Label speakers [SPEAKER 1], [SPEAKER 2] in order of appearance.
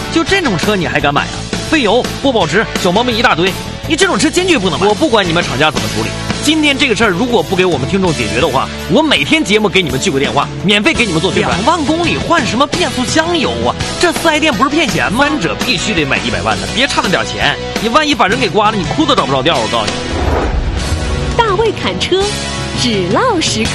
[SPEAKER 1] 就这种车你还敢买啊？费油、不保值、小毛病一大堆，你这种车坚决不能买。我不管你们厂家怎么处理，今天这个事儿如果不给我们听众解决的话，我每天节目给你们去个电话，免费给你们做宣传。2万公里换什么变速箱油啊？这4S店不是骗钱吗？3者必须得买100万的，别差那点钱，你万一把人给刮了，你哭都找不着调。我告诉你，
[SPEAKER 2] 大卫侃车，只唠时刻。